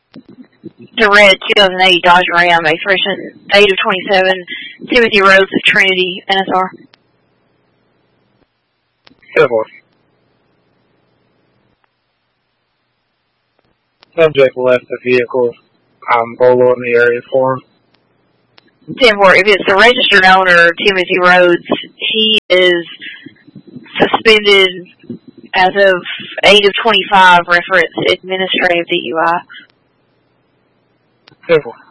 The red 2008 Dodge Ram, expiration date of 27, Timothy Rhodes of Trinity, NSR. 10-4. Subject left the vehicle. I'm Bolo in the area for him. 10-4. If it's the registered owner, Timothy Rhodes, he is suspended as of 8 of 25, reference administrative DUI. 10-4.